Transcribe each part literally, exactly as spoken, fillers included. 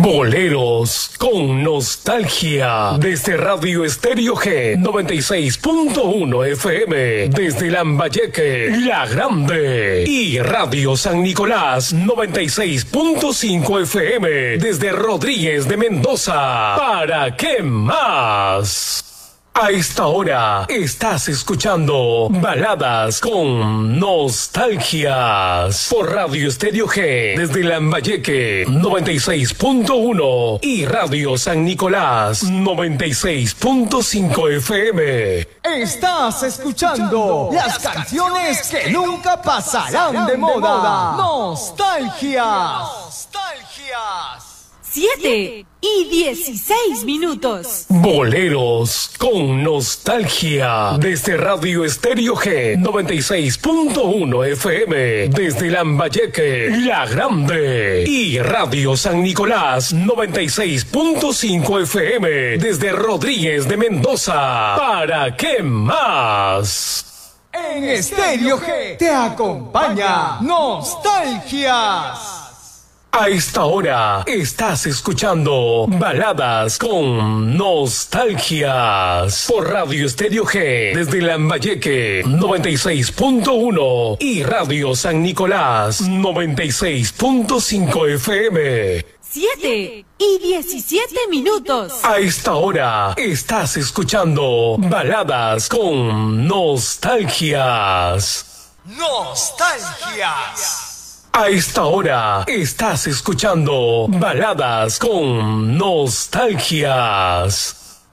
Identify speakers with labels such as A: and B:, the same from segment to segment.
A: Boleros con nostalgia desde Radio Estéreo G noventa y seis punto uno F M desde Lambayeque, La Grande, y Radio San Nicolás noventa y seis punto cinco F M desde Rodríguez de Mendoza. ¿Para qué más? A esta hora estás escuchando Baladas con Nostalgias por Radio Estéreo G desde Lambayeque noventa y seis punto uno y Radio San Nicolás noventa y seis punto cinco F M.
B: Estás escuchando las canciones que nunca pasarán de moda. Nostalgias. Nostalgias.
C: siete y dieciséis minutos.
A: Boleros con nostalgia desde Radio Estéreo G noventa y seis punto uno F M desde Lambayeque, La Grande, y Radio San Nicolás noventa y seis punto cinco F M desde Rodríguez de Mendoza. ¿Para qué más?
B: En Estéreo G te acompaña Nostalgias.
A: A esta hora estás escuchando Baladas con Nostalgias por Radio Estéreo G desde Lambayeque noventa y seis punto uno y Radio San Nicolás noventa y seis punto cinco F M.
C: siete y diecisiete minutos.
A: A esta hora estás escuchando Baladas con Nostalgias.
B: Nostalgias.
A: A esta hora estás escuchando Baladas con Nostalgias.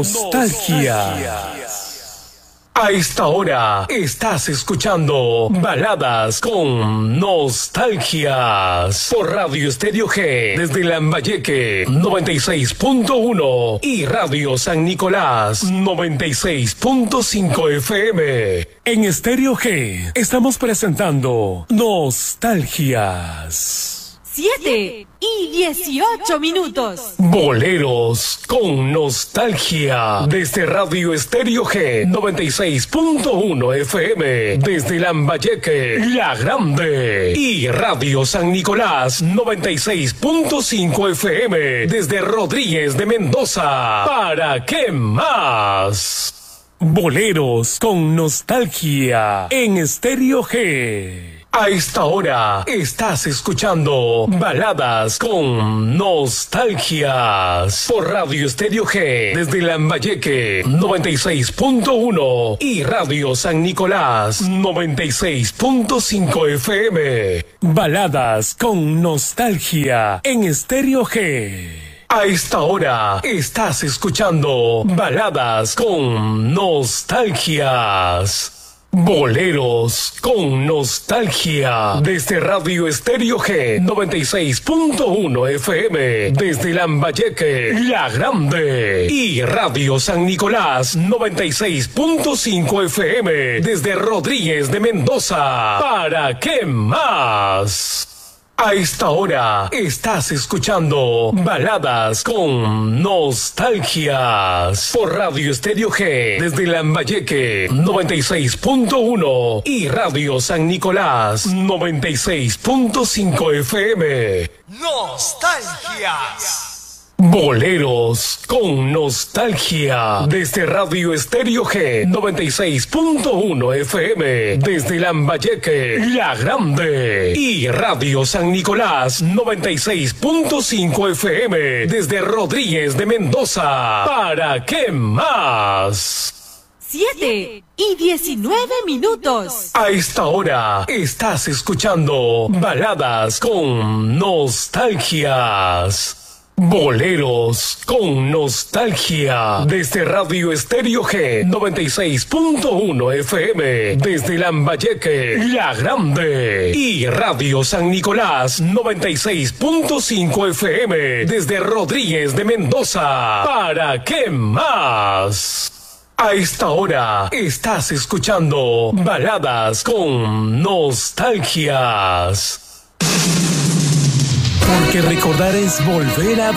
A: Nostalgias. A esta hora estás escuchando Baladas con Nostalgias por Radio Estéreo G desde Lambayeque noventa y seis punto uno y Radio San Nicolás noventa y seis punto cinco F M. En Estéreo G estamos presentando Nostalgias.
C: siete y dieciocho minutos.
A: Boleros con nostalgia desde Radio Estéreo G noventa y seis punto uno F M desde Lambayeque, La Grande, y Radio San Nicolás noventa y seis punto cinco F M desde Rodríguez de Mendoza. ¿Para qué más? Boleros con nostalgia en Estéreo G. A esta hora estás escuchando Baladas con Nostalgias por Radio Estéreo G desde Lambayeque noventa y seis punto uno y Radio San Nicolás noventa y seis punto cinco F M. Baladas con Nostalgia en Estéreo G. A esta hora estás escuchando Baladas con Nostalgias. Boleros con nostalgia desde Radio Estéreo G noventa y seis punto uno F M desde Lambayeque, La Grande, y Radio San Nicolás noventa y seis punto cinco F M desde Rodríguez de Mendoza. ¿Para qué más? A esta hora estás escuchando Baladas con Nostalgias por Radio Estéreo G desde Lambayeque noventa y seis punto uno y Radio San Nicolás noventa y seis punto cinco F M.
B: Nostalgias.
A: Boleros con nostalgia desde Radio Estéreo G noventa y seis punto uno F M desde Lambayeque, La Grande, y Radio San Nicolás noventa y seis punto cinco F M desde Rodríguez de Mendoza. ¿Para qué más?
C: siete y diecinueve minutos.
A: A esta hora estás escuchando Baladas con Nostalgias. Boleros con nostalgia desde Radio Estéreo G noventa y seis punto uno F M desde Lambayeque, La Grande, y Radio San Nicolás noventa y seis punto cinco F M desde Rodríguez de Mendoza. ¿Para qué más? A esta hora estás escuchando Baladas con Nostalgias. Porque recordar es volver a